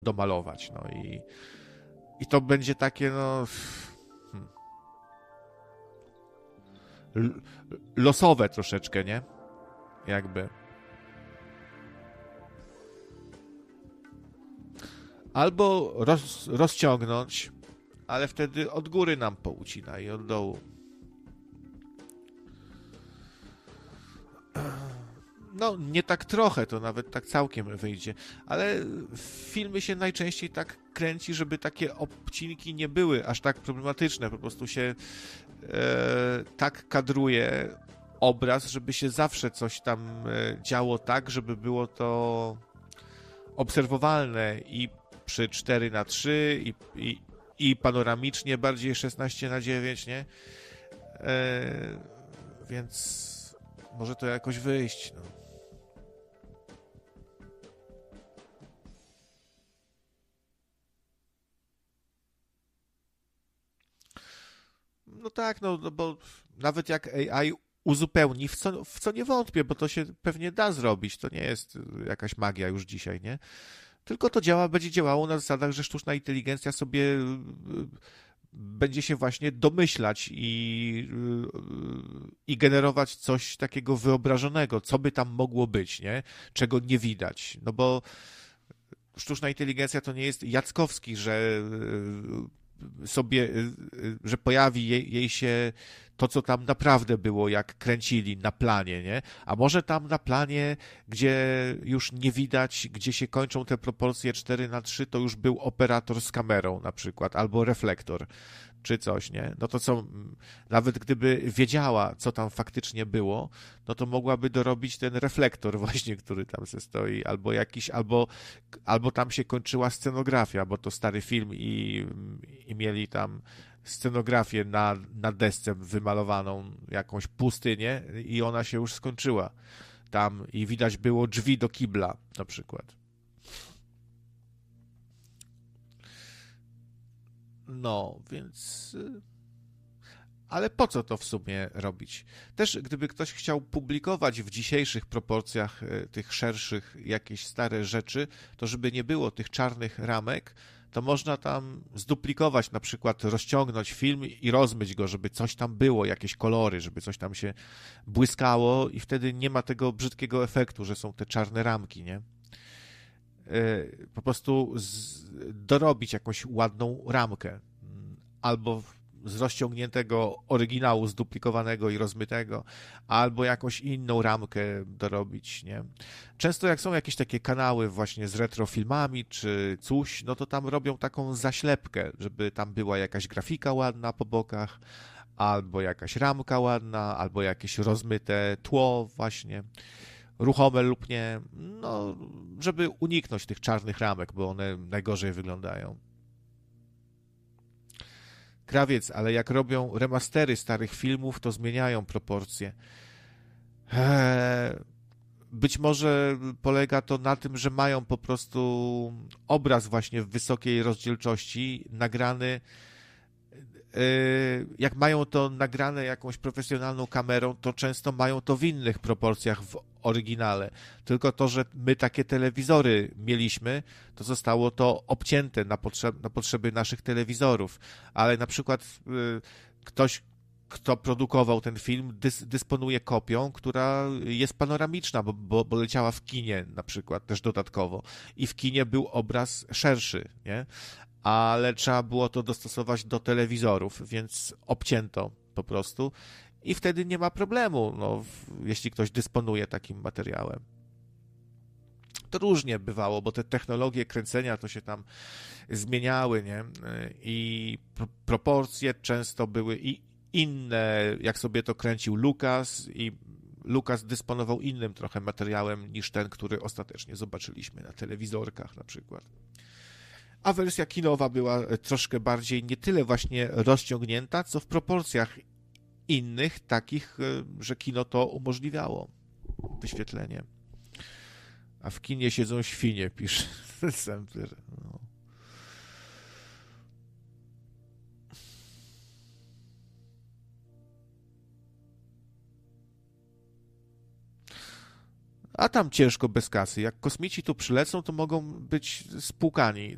domalować, no i to będzie takie, no, l- losowe troszeczkę, nie? Jakby. Albo rozciągnąć, ale wtedy od góry nam poucina i od dołu. No, nie tak trochę, to nawet tak całkiem wyjdzie, ale filmy się najczęściej tak kręci, żeby takie obcinki nie były aż tak problematyczne. Po prostu się tak kadruje obraz, żeby się zawsze coś tam działo tak, żeby było to obserwowalne i przy 4:3 i panoramicznie bardziej 16:9, nie? Więc może to jakoś wyjść, no. No tak, no bo nawet jak AI uzupełni, w co nie wątpię, bo to się pewnie da zrobić, to nie jest jakaś magia już dzisiaj, nie? Tylko to będzie działało na zasadach, że sztuczna inteligencja sobie będzie się właśnie domyślać i generować coś takiego wyobrażonego, co by tam mogło być, nie? Czego nie widać. No bo sztuczna inteligencja to nie jest Jackowski, że sobie, że pojawi jej się to, co tam naprawdę było, jak kręcili na planie, nie? A może tam na planie, gdzie już nie widać, gdzie się kończą te proporcje 4:3, to już był operator z kamerą na przykład, albo reflektor, czy coś, nie? No to co, nawet gdyby wiedziała, co tam faktycznie było, no to mogłaby dorobić ten reflektor właśnie, który tam se stoi, albo jakiś, albo tam się kończyła scenografia, bo to stary film i mieli tam scenografię na desce wymalowaną, jakąś pustynię i ona się już skończyła tam i widać było drzwi do kibla na przykład. No, więc ale po co to w sumie robić? Też gdyby ktoś chciał publikować w dzisiejszych proporcjach tych szerszych jakieś stare rzeczy, to żeby nie było tych czarnych ramek, to można tam zduplikować, na przykład rozciągnąć film i rozmyć go, żeby coś tam było, jakieś kolory, żeby coś tam się błyskało i wtedy nie ma tego brzydkiego efektu, że są te czarne ramki, nie? Po prostu dorobić jakąś ładną ramkę albo z rozciągniętego oryginału, zduplikowanego i rozmytego, albo jakąś inną ramkę dorobić, nie? Często jak są jakieś takie kanały właśnie z retrofilmami czy coś, no to tam robią taką zaślepkę, żeby tam była jakaś grafika ładna po bokach, albo jakaś ramka ładna, albo jakieś rozmyte tło właśnie, ruchome lub nie, no, żeby uniknąć tych czarnych ramek, bo one najgorzej wyglądają. Krawiec, ale jak robią remastery starych filmów, to zmieniają proporcje. Eee, Być może polega to na tym, że mają po prostu obraz właśnie w wysokiej rozdzielczości nagrany. Jak mają to nagrane jakąś profesjonalną kamerą, to często mają to w innych proporcjach w oryginale. Tylko to, że my takie telewizory mieliśmy, to zostało to obcięte na potrzeby naszych telewizorów. Ale na przykład ktoś, kto produkował ten film, dysponuje kopią, która jest panoramiczna, bo leciała w kinie na przykład też dodatkowo. I w kinie był obraz szerszy, nie? Ale trzeba było to dostosować do telewizorów, więc obcięto po prostu i wtedy nie ma problemu, no, jeśli ktoś dysponuje takim materiałem. To różnie bywało, bo te technologie kręcenia to się tam zmieniały, nie? I proporcje często były i inne, jak sobie to kręcił Lucas i Lucas dysponował innym trochę materiałem niż ten, który ostatecznie zobaczyliśmy na telewizorkach na przykład. A wersja kinowa była troszkę bardziej nie tyle właśnie rozciągnięta, co w proporcjach innych, takich, że kino to umożliwiało wyświetlenie. A w kinie siedzą świnie, pisze Sempler. No. A tam ciężko bez kasy. Jak kosmici tu przylecą, to mogą być spłukani